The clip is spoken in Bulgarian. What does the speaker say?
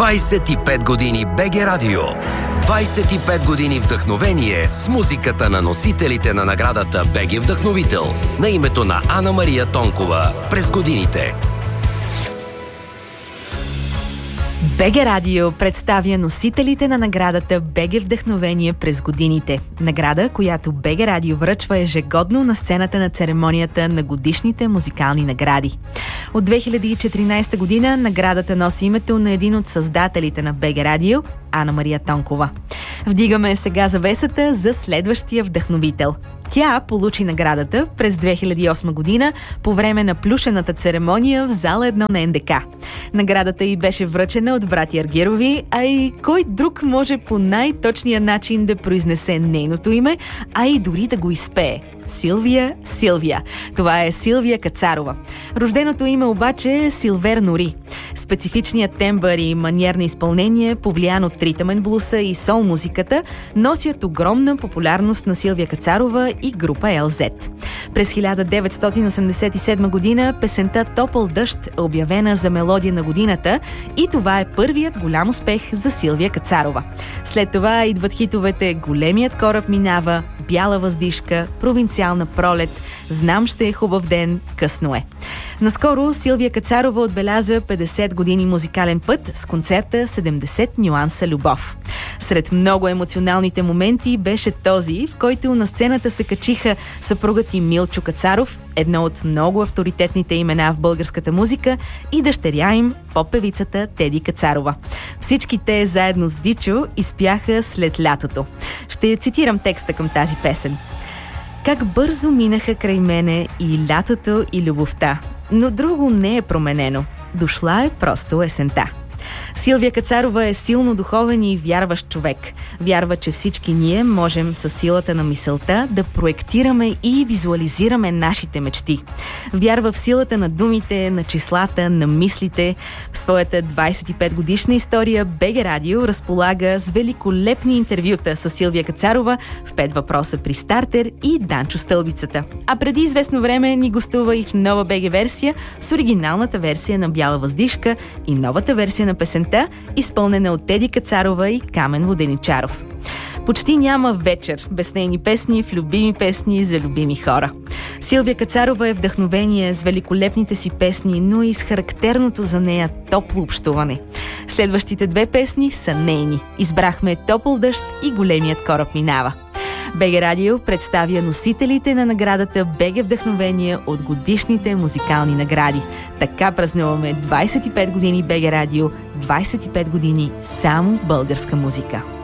25 години БГ Радио. 25 години вдъхновение с музиката на носителите на наградата БГ Вдъхновител на името на Ана Мария Тонкова през годините. БГ Радио представя носителите на наградата БГ Вдъхновение през годините. Награда, която БГ Радио връчва ежегодно на сцената на церемонията на годишните музикални награди. От 2014 година наградата носи името на един от създателите на БГ Радио – Ана Мария Тонкова. Вдигаме сега завесата за следващия вдъхновител. Тя получи наградата през 2008 година по време на плюшената церемония в зала 1 на НДК. Наградата й беше връчена от братя Аргирови, а и кой друг може по най-точния начин да произнесе нейното име, а и дори да го изпее. Силвия. Това е Силвия Кацарова. Рожденото име обаче е Силвер Нори. Специфичният тембър и маниер на изпълнение, повлиян от ритъмен блуса и сол музиката, носят огромна популярност на Силвия Кацарова и група LZ. През 1987 година песента «Топъл дъжд» е обявена за мелодия на годината и това е първият голям успех за Силвия Кацарова. След това идват хитовете «Големият кораб минава», «Бяла въздишка», «Провинциална пролет», «Знам ще е хубав ден», «Късно е». Наскоро Силвия Кацарова отбеляза 50 години музикален път с концерта 70 нюанса любов. Сред много емоционалните моменти беше този, в който на сцената се качиха съпругът и Милчо Кацаров, едно от много авторитетните имена в българската музика, и дъщеря им, поп-певицата Теди Кацарова. Всички те заедно с Дичо изпяха «След лятото». Ще цитирам текста към тази песен. Как бързо минаха край мене и лятото, и любовта, но друго не е променено. Дошла е просто есента. Силвия Кацарова е силно духовен и вярващ човек. Вярва, че всички ние можем със силата на мисълта да проектираме и визуализираме нашите мечти. Вярва в силата на думите, на числата, на мислите. В своята 25-годишна история БГ Радио разполага с великолепни интервюта с Силвия Кацарова в 5 въпроса при Стартер и Данчо Стълбицата. А преди известно време ни гостува и в нова БГ версия с оригиналната версия на «Бяла въздишка» и новата версия на песента, изпълнена от Теди Кацарова и Камен Воденичаров. Почти няма вечер без нейни песни в любими песни за любими хора. Силвия Кацарова е вдъхновение с великолепните си песни, но и с характерното за нея топло общуване. Следващите 2 песни са нейни. Избрахме «Топъл дъжд» и «Големият кораб минава». БГ Радио представя носителите на наградата БГ Вдъхновение от годишните музикални награди. Така празнуваме 25 години БГ Радио, 25 години само българска музика.